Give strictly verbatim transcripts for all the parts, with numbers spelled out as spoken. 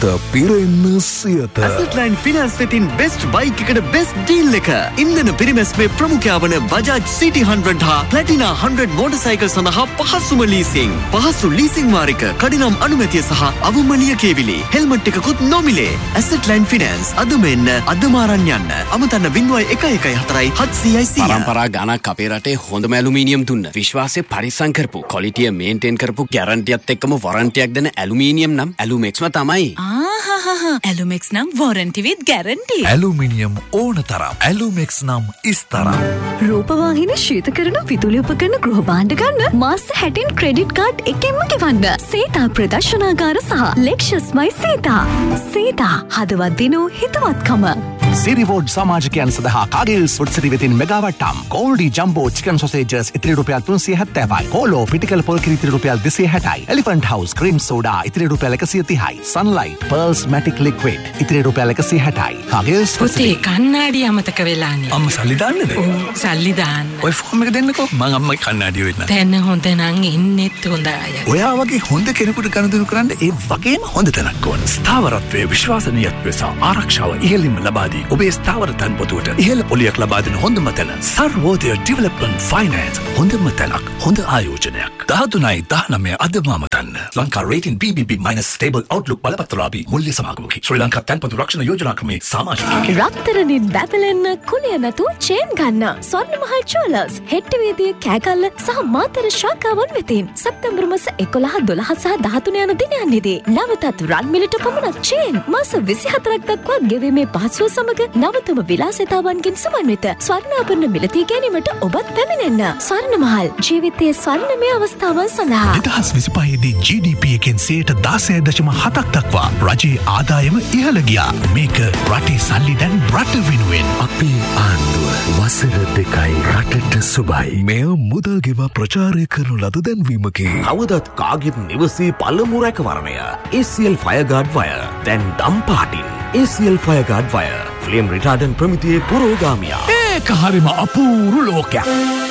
පිරෙන්න Siyatha. Assetline Finance වෙතින් best bike එකට best deal එක. ඉන්ධන පිරිමැස්මේ ප්‍රමුඛයා වන Bajaj City one hundred හා Platina one hundred motorcycle සඳහා පහසුම leasing. පහසු leasing වාරික, කඩිනම් අනුමැතිය සහ අවමනිය කේවිලි. හෙල්මට් එකකුත් නොමිලේ. Assetline Finance අදම එන්න අදම අරන් යන්න. අමතන්න zero one one four seven zero zero. පරම්පරා ගණක් අපේ රටේ හොඳම ඇලුමිනියම් දුන්න. විශ්වාසය පරිස්සම් කරපු, ක්වොලිටිය මේන්ටේන් කරපු, ගැරන්ටියත් එක්කම වොරන්ටියක් දෙන ඇලුමිනියම් නම් ඇලුමෙක්ස්ම තමයි. ආහහහ ඇලුමෙක්ස් නම් වොරන්ටි විත් ගැරන්ටි. ඇලුමිනියම් ඕන තරම්. ඇලුමෙක්ස් නම් ඉස්තරම්. රූපවාහිනී ශීතකරණ පිතුලි උපකරණ ගෘහ භාණ්ඩ ගන්න මාස හැටෙන් ක්‍රෙඩිට් කාඩ් එකෙන්ම ගෙවන්න. සීතා ප්‍රදර්ශනාගාර සහ ලෙක්ෂස්මයි සීතා. සීතා හදවත් දිනූ හිතවත්කම. සිරිවෝඩ් සමාජිකයන් සඳහා කාගෙල්ස් ෆුඩ්සිටි වෙතින් මෙගාවට්ටම් ගෝල්ඩි ජම්බෝ චිකන් සොසේජස් ඉතිරි රුපියල් තුන්සිය හැත්තෑවයි. කෝලෝ පිටිකල් පොල් කිරි ඉතිරි රුපියල් දෙසිය හැටයි. එලිෆන්ට් හවුස් ක්‍රීම් සෝඩා ඉතිරි රුපියල් එකසිය තිහයි. සන්ලයිට් පර්ල්ස් මැටික් ලික්විඩ් ඉතිරි රුපියල් එකසිය හැටයි. කාගෙල්ස් පුතේ කන්නාඩි අමතක වෙලානේ. අම්ම සල්ලි දාන්නද? ඔව් සල්ලි දාන්න. ඔය ෆෝම් එක දෙන්නකෝ. මං අම්මයි කන්නාඩි වෙන්න. දැන් හොඳ නම් ඉන්නෙත් හොඳයි. ඔයා වගේ හොඳ කෙනෙකුට ගනුදෙනු කරන්න ඒ වගේම හොඳ තැනක් ඕන. ස්ථාවරත්වයේ විශ්වාසනීයත්වය සහ ආරක්ෂාව ඉහළින්ම ලබා දී ඔබේ ස්ථාවර තන්පොතුවට ඉහළ පොලියක් ලබා දෙන හොඳම තැන සර්වෝදය ඩෙවලොප්මන්ට් ෆයිනෑන්ස්. හොඳම තැනක්, හොඳ ආයෝජනයක්. දහතුනයි දහනවය අදම අමතන්න. Lanka rating B B B minus stable outlook බලපත්‍රලාභී මුල්‍ය සමාගමකි. ශ්‍රී ලංකා තන්පොතු රක්ෂණ යෝජනා ක්‍රමේ සමාජිකයෙකි. රත්තරනින් බැබලෙන්න කුලිය නැතු චේන් ගන්න. ස්වර්ණමහල් ජුවලර්ස් හෙට්ටිවේදියේ කෑගල්ල සහ මාතර ශාඛාවන් වෙතින් සැප්තැම්බර් මාස එකොළහ දොළහ සහ දහතුන යන දිනයන්හිදී නවතත් රන් මිලට පමණක් චේන් මාස විසිහතරක් දක්වා ගෙවීමේ පහසුව සමග නවතම විලාසිතාවන්ගෙන් සමන්විත ස්වර්ණාභරණ මිලදී ගැනීමට ඔබත් පැමිණෙන්න. ස්වර්ණමහල් ජීවිතයේ ස්වර්ණමය අවස්ථාවන් සඳහා දෙදහස් විසිපහේ දී G D P එකෙන් සියයට දහසය දශම හතක් දක්වා රජයේ ආදායම ඉහළ ගියා. මේක රටේ සල්ලි දැන් රට වෙනුවෙන්. අපේ ආණ්ඩුව වසර දෙකයි රටට සුබයි. මෙය මුදල් ගෙවා ප්‍රචාරය කරනු ලද දැන්වීමකි. කවදත් කාගෙත් නිවසේ පළමු රැකවරණය A C L Fireguard Wire. දැන් දම් පාටින් A C L Fireguard Wire. Flame රිටාඩන්ට් ප්‍රමිතියේ පුරෝගාමියා. ඒක හරිම අපූරු ලෝකයක්.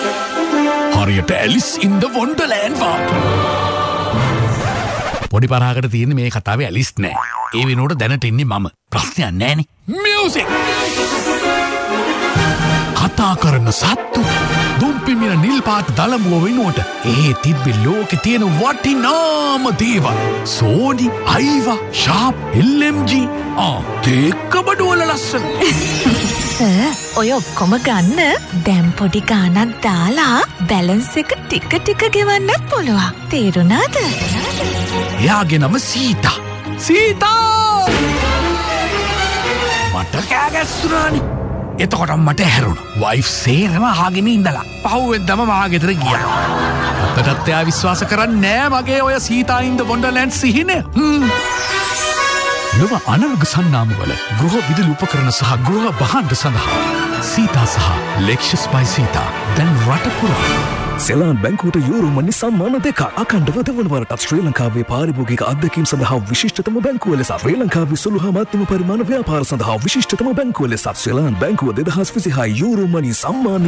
හරියට ඇලිස් ඉන් ද වොන්ඩර්ලෑන්ඩ් වාගේ. පොඩි පරාකට තියෙන මේ කතාවේ ඇලිස් නෑ. ඒ වෙනුවට දැනට ඉන්නේ මම. ප්‍රශ්නයක් නෑනේ. මියුසික්. කතා කරන සත්තු දුම්පිමින නිල් පාට දලමුව වෙනුවට ඒ තිබ්බේ ලෝකෙ තියෙන වටිනාම දේවල්. Sony, අයිවා, sharp, L M G ආ තේක්ක බඩුවල ලස්සන. සර් ඔය ඔක්කොම ගන්න දැන් පොඩි ගාණක් දාලා බැලන්ස් එක ටික ටික ගෙවන්නත් පුළුවන්. තේරුණාද? එයාගේ නම සීතා. සීතා! මට කෑගැස්සුනානි. එතකොට මට හැරුණා. වයිෆ් සේරම අහගෙන ඉඳලා පහුවෙන්දම මා ගෙදර ගියා. අතටත් එයා විශ්වාස කරන්නේ නෑ මගේ ඔය සීතා ඉන් ද වොන්ඩර්ලෑන්ඩ් සිහිනය. ලොව අනර්ග සන්නාමවල ගෘහ විදුලි උපකරණ සහ ගෘහ භාණ්ඩ සඳහා සීතා සහ ලෙක්ෂස් බයි සීතා දැන් රට පුරා. සෙලාන් බැංකුවට යූරෝ මනි සම්මාන දෙක අඛණ්ඩව දෙවනවරටත් ශ්‍රී ලංකාවේ පාරිභෝගික අත්දැකීම් සඳහා විශිෂ්ටතම බැංකුව ලෙස ශ්‍රී ලංකාවේ සුළු හා මධ්‍යම පරිමාණ ව්‍යාපාර සඳහා විශිෂ්ටතම බැංකුව ලෙස සෙලාන් බැංකුව දෙදහස් විසිහය යූරෝ මනි සම්මාන